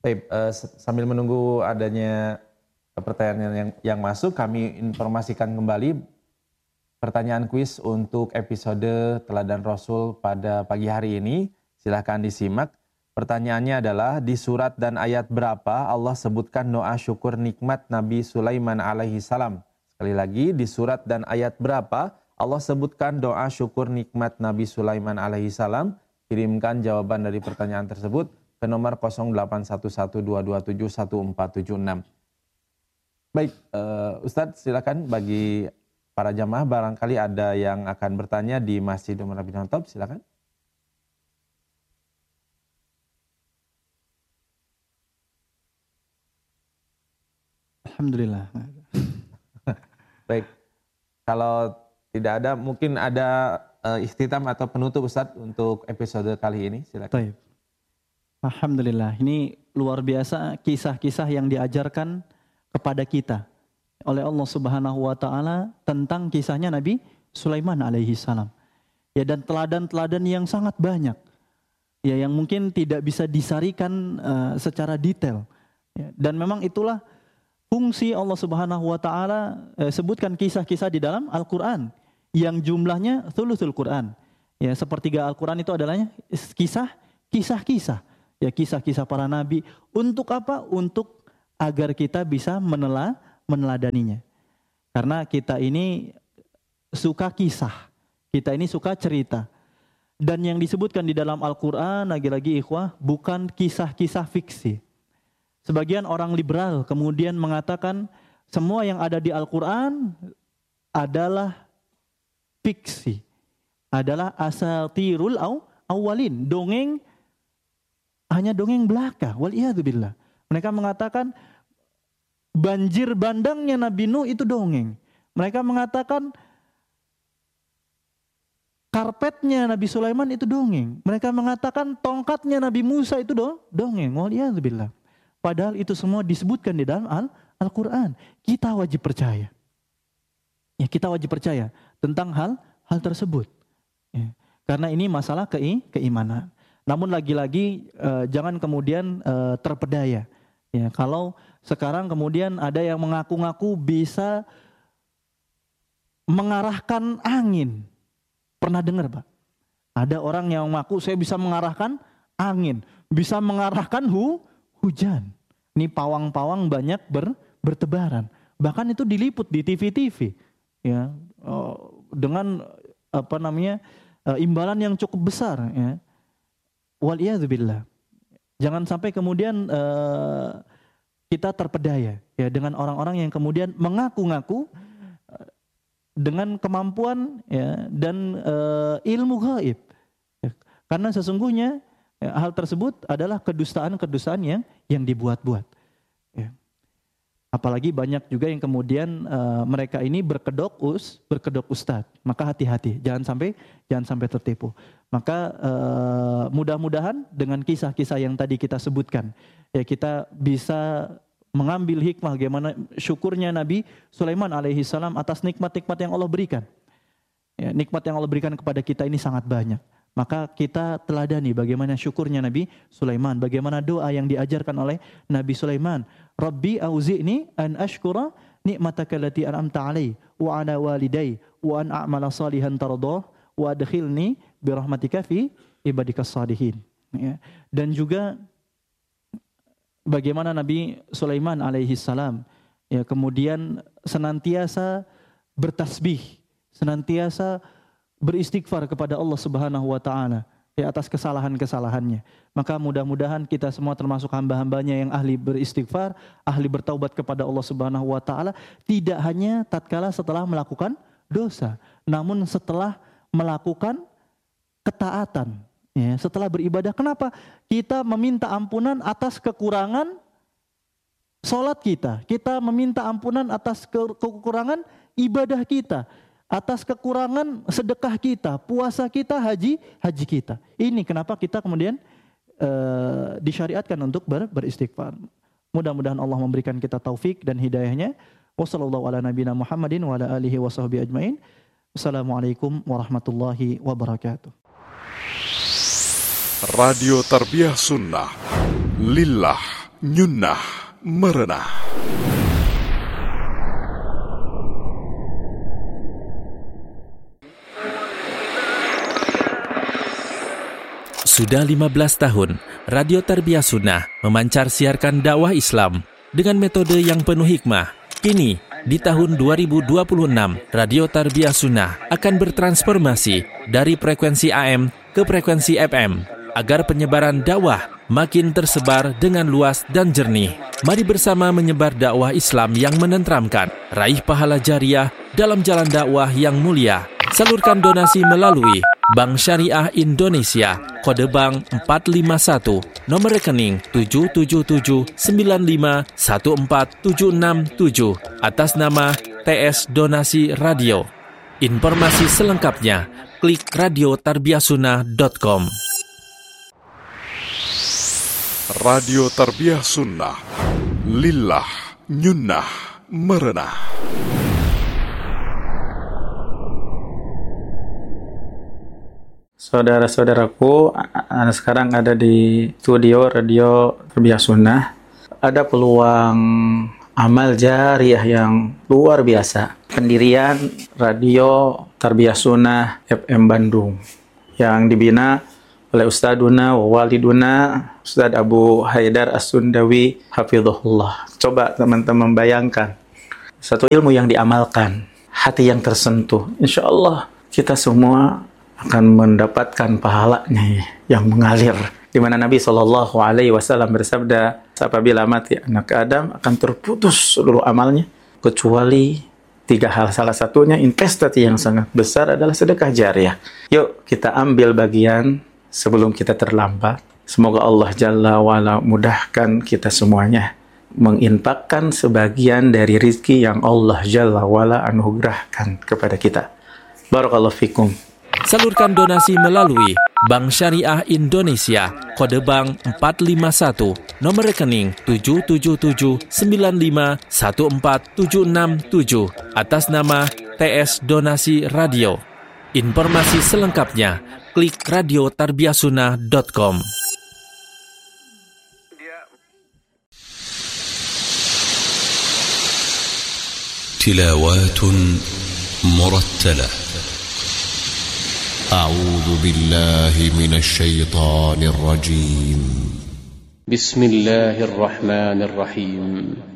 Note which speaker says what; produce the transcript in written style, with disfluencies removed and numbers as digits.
Speaker 1: Baik, sambil menunggu adanya pertanyaan yang masuk, kami informasikan kembali pertanyaan kuis untuk episode Teladan Rasul pada pagi hari ini. Silahkan disimak. Pertanyaannya adalah, di surat dan ayat berapa Allah sebutkan doa syukur nikmat Nabi Sulaiman alaihi salam? Sekali lagi, di surat dan ayat berapa Allah sebutkan doa syukur nikmat Nabi Sulaiman alaihi salam? Kirimkan jawaban dari pertanyaan tersebut ke nomor 081122714776. Baik, Ustadz silakan bagi para jamaah barangkali ada yang akan bertanya di Masjid Umar bin Khattab, silakan.
Speaker 2: Alhamdulillah.
Speaker 1: Baik, kalau tidak ada mungkin ada ikhtitam atau penutup Ustadz untuk episode kali ini, silakan.
Speaker 2: Baik. Alhamdulillah, ini luar biasa kisah-kisah yang diajarkan kepada kita oleh Allah Subhanahu wa taala tentang kisahnya Nabi Sulaiman alaihi salam. Ya, dan teladan-teladan yang sangat banyak. Ya, yang mungkin tidak bisa disarikan secara detail. Ya, dan memang itulah fungsi Allah Subhanahu wa taala sebutkan kisah-kisah di dalam Al-Qur'an yang jumlahnya thuluthul Qur'an. Ya, sepertiga Al-Qur'an itu adalah kisah-kisah. Ya, kisah-kisah para nabi. Untuk apa? Untuk agar kita bisa meneladaninya. Karena kita ini suka kisah. Kita ini suka cerita. Dan yang disebutkan di dalam Al-Quran, lagi-lagi ikhwah, bukan kisah-kisah fiksi. Sebagian orang liberal kemudian mengatakan semua yang ada di Al-Quran adalah fiksi. Adalah asatirul awwalin. Dongeng, hanya dongeng belaka. Waliyadzubillah. Mereka mengatakan banjir bandangnya Nabi Nuh itu dongeng. Mereka mengatakan karpetnya Nabi Sulaiman itu dongeng. Mereka mengatakan tongkatnya Nabi Musa itu dongeng. Waliyadzubillah. Padahal itu semua disebutkan di dalam Al-Quran. Kita wajib percaya. Ya, kita wajib percaya tentang hal tersebut. Ya, karena ini masalah keimanan. Namun lagi-lagi jangan kemudian terpedaya. Ya, kalau sekarang kemudian ada yang mengaku-ngaku bisa mengarahkan angin. Pernah dengar, Pak? Ada orang yang mengaku saya bisa mengarahkan angin, bisa mengarahkan hujan. Ini pawang-pawang banyak bertebaran. Bahkan itu diliput di TV-TV. Ya, dengan imbalan yang cukup besar. Ya. Waliyadzubillah. Jangan sampai kemudian kita terpedaya ya dengan orang-orang yang kemudian mengaku-ngaku dengan kemampuan ya, dan ilmu gaib. Ya, karena sesungguhnya ya, hal tersebut adalah kedustaan-kedustaan yang dibuat-buat. Ya. Apalagi banyak juga yang kemudian mereka ini berkedok ustadz. Maka hati-hati, jangan sampai tertipu. Maka mudah-mudahan dengan kisah-kisah yang tadi kita sebutkan, ya kita bisa mengambil hikmah bagaimana syukurnya Nabi Sulaiman alaihi salam atas nikmat-nikmat yang Allah berikan. Ya, nikmat yang Allah berikan kepada kita ini sangat banyak. Maka kita teladani bagaimana syukurnya Nabi Sulaiman, bagaimana doa yang diajarkan oleh Nabi Sulaiman. Rabbi auzi'ni an ashkura ni'mataka allati an'amta 'alai wa 'ala walidai wa an a'mala salihan tardah wa adkhilni bi rahmatika fi ibadikas salihin. Ya. Dan juga bagaimana Nabi Sulaiman alaihi salam ya kemudian senantiasa bertasbih, senantiasa beristighfar kepada Allah Subhanahu wa taala ya atas kesalahan-kesalahannya. Maka mudah-mudahan kita semua termasuk hamba-hambanya yang ahli beristighfar, ahli bertaubat kepada Allah Subhanahu wa taala, tidak hanya tatkala setelah melakukan dosa, namun setelah melakukan ketaatan. Ya, setelah beribadah, kenapa? Kita meminta ampunan atas kekurangan sholat kita. Kita meminta ampunan atas kekurangan ibadah kita. Atas kekurangan sedekah kita, puasa kita, haji kita. Ini kenapa kita kemudian disyariatkan untuk beristighfar. Mudah-mudahan Allah memberikan kita taufik dan hidayahnya. Wassallallahu ala nabiyina Muhammadin wa ala alihi wa sahbihi ajmain. Wassalamualaikum warahmatullahi wabarakatuh.
Speaker 3: Radio Tarbiyah Sunnah Lillah nyunnah, merenah.
Speaker 4: Sudah 15 tahun, Radio Tarbiyah Sunnah memancar siarkan dakwah Islam dengan metode yang penuh hikmah. Kini, di tahun 2026, Radio Tarbiyah Sunnah akan bertransformasi dari frekuensi AM ke frekuensi FM agar penyebaran dakwah makin tersebar dengan luas dan jernih. Mari bersama menyebar dakwah Islam yang menenteramkan, raih pahala jariah dalam jalan dakwah yang mulia. Salurkan donasi melalui Bank Syariah Indonesia, kode bank 451, nomor rekening 777951477 atas nama TS Donasi Radio. Informasi selengkapnya klik radiotarbiyahsunnah.com.
Speaker 3: Radio Tarbiyah Sunnah, lillah, nyunnah, merenah.
Speaker 5: Saudara-saudaraku, sekarang ada di studio Radio Tarbiyah Sunnah. Ada peluang amal jariah yang luar biasa. Pendirian Radio Tarbiyah Sunnah FM Bandung yang dibina oleh Ustaduna wa Waliduna Ustadz Abu Haidar As-Sundawi Hafizahullah. Coba teman-teman bayangkan satu ilmu yang diamalkan, hati yang tersentuh. Insya Allah kita semua akan mendapatkan pahalanya yang mengalir. Di mana Nabi SAW bersabda, apabila mati anak Adam akan terputus seluruh amalnya kecuali 3 hal. Salah satunya investasi yang sangat besar adalah sedekah jariah. Yuk kita ambil bagian sebelum kita terlambat. Semoga Allah Jalla wa'ala mudahkan kita semuanya menginfakkan sebagian dari rizki yang Allah Jalla wa'ala anugerahkan kepada kita. Barakallahu fikum.
Speaker 4: Salurkan donasi melalui Bank Syariah Indonesia, kode bank 451, nomor rekening 777951477 atas nama TS Donasi Radio. Informasi selengkapnya klik radiotarbiyahsunnah.com.
Speaker 6: Tilawatun murattalah. أعوذ بالله من الشيطان الرجيم. بسم الله الرحمن الرحيم.